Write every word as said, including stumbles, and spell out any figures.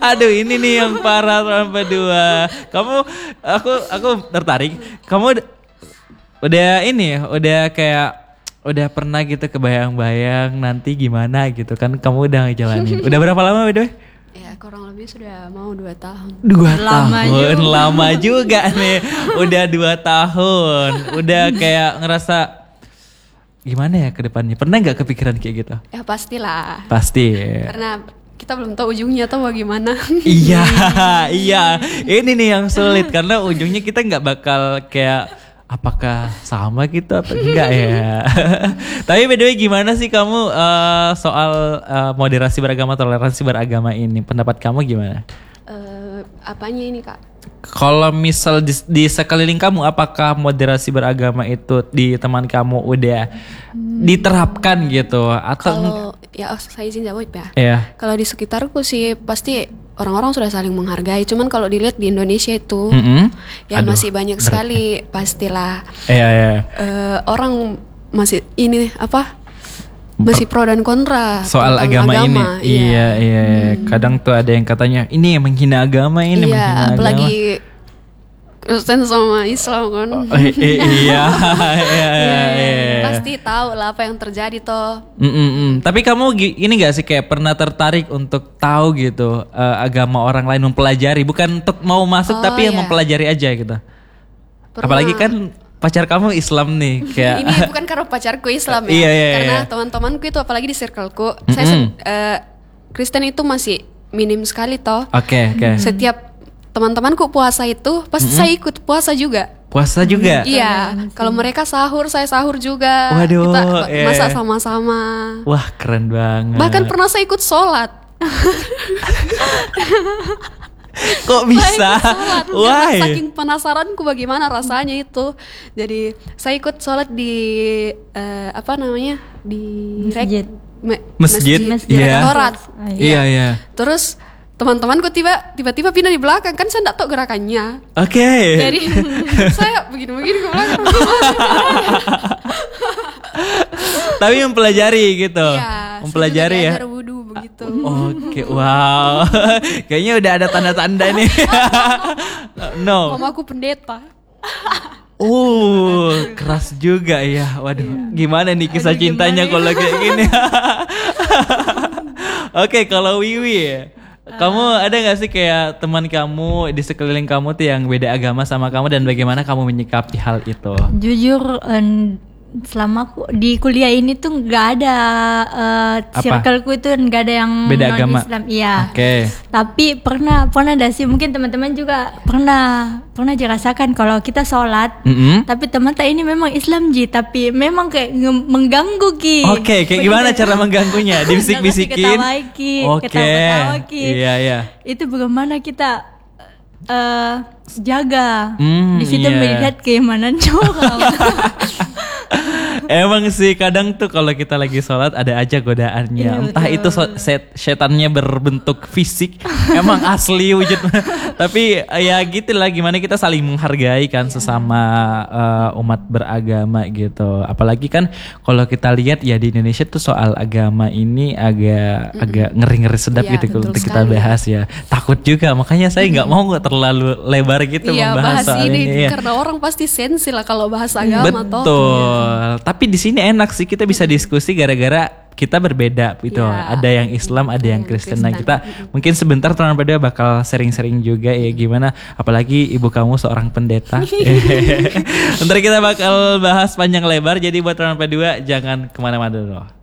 Aduh, ini nih yang parah sampai dua. Kamu, aku, aku tertarik. Kamu udah ini, udah kayak, udah pernah gitu kebayang-bayang nanti gimana gitu kan? Kamu udah ngejalanin. Udah berapa lama by the way? Ya kurang lebih sudah mau dua tahun. Dua Lama tahun, juga. lama juga nih. Udah dua tahun, udah kayak ngerasa gimana ya ke depannya? Pernah nggak kepikiran kayak gitu? Ya pastilah. Pasti. Karena kita belum tahu ujungnya atau bagaimana. Iya, iya. Ini nih yang sulit karena ujungnya kita nggak bakal kayak apakah sama gitu atau enggak ya. Tapi by the way gimana sih kamu uh, soal uh, moderasi beragama, toleransi beragama ini? Pendapat kamu gimana? Eh, apanya ini kak? Kalau misal di, di sekeliling kamu, apakah moderasi beragama itu di teman kamu udah diterapkan gitu? Atau Kalau ya oh, saya izin jawab ya. ya? Kalau di sekitarku sih pasti orang-orang sudah saling menghargai. Cuman kalau dilihat di Indonesia itu, Mm-mm. ya Aduh, masih banyak berat. sekali pastilah Iya, iya. eh, orang masih ini apa? Masih pro dan kontra Soal tentang agama, ini. Iya, Iya, iya. Kadang tuh ada yang katanya ini yang menghina agama, ini Iya, menghina apalagi agama. Kristen sama Islam kan. Oh, i- i- iya, iya, iya, iya. Pasti tahu lah apa yang terjadi toh. Mm-mm-mm. Tapi kamu gi- ini gak sih kayak pernah tertarik untuk tahu gitu eh, agama orang lain, mempelajari, bukan untuk mau masuk Oh, tapi yang iya. mempelajari aja gitu. Pernah. Apalagi kan pacar kamu Islam nih kayak. Ini bukan karena pacarku Islam ya. Iya, iya, karena iya. teman-temanku itu apalagi di circleku, saya Mm-mm. se- eh, Kristen itu masih minim sekali toh. Oke, oke. Setiap teman-temanku puasa itu pasti saya ikut puasa juga. Puasa juga. Iya, kalau mereka sahur saya sahur juga. Waduh, Kita ba- iya. masak sama-sama. Wah, keren banget. Bahkan pernah saya ikut sholat. Kok bisa? Saya ikut sholat karena Why? saking penasaranku bagaimana rasanya itu. Jadi saya ikut sholat di eh, apa namanya di Masjid. me- Masjid, masjid iya. rektorat. Iya, iya. Terus teman-temanku tiba tiba-tiba pindah di belakang kan saya nggak tahu gerakannya. Oke. Jadi saya begini-begini ke belakang. Tapi mempelajari gitu. Iya, Mempelajari ya. Belajar wudhu begitu. Oke, wow. Kayaknya udah ada tanda-tanda nih. No. Mamaku pendeta. Uh, keras juga ya. Waduh, gimana nih kisah Aduh, cintanya gimana kalau kayak gini? Oke, kalau Wiwi, kamu ada gak sih kayak teman kamu di sekeliling kamu tuh yang beda agama sama kamu dan bagaimana kamu menyikapi hal itu? Jujur em, selama aku di kuliah ini tuh nggak ada eh, Apa? circleku itu nggak ada yang Beda non agama? Islam, iya. Oke. Tapi pernah pernah ada sih, mungkin teman-teman juga pernah pernah dirasakan kalau kita sholat, Mm-mm. tapi teman tak ini memang Islam ji, tapi memang kayak nge- mengganggu ki. Oke, kayak gimana cara mengganggunya? Dibisik-bisikin? Ketawa-ketawa ki, Oke. ketawa-ketawa ki. Iya, iya. Itu bagaimana kita eh jaga Hmm, di situ iya. melihat keimanan orang. Emang sih kadang tuh kalau kita lagi sholat ada aja godaannya. Iya, Entah betul. itu so- set, setannya berbentuk fisik, emang asli wujud. Tapi ya gitu lah, gimana kita saling menghargai kan sesama uh, umat beragama gitu. Apalagi kan kalau kita lihat ya di Indonesia tuh soal agama ini agak agak ngeri-ngeri sedap Iya, gitu kalau betul untuk kita sekali. bahas ya. Takut juga, makanya saya nggak mau terlalu lebar gitu Iya, membahas bahas soal ini, ini. Ya. karena orang pasti sensi lah kalau bahas agama toh. Betul. Tapi di sini enak sih, kita bisa diskusi gara-gara kita berbeda gitu. Iya. Ada yang Islam, ada yang Yang Kristen. Nah, Kristen. kita mungkin sebentar teman pada bakal sering-sering juga ya gimana, apalagi ibu kamu seorang pendeta. Ntar kita bakal bahas panjang lebar. Jadi buat teman dua jangan kemana-mana dulu.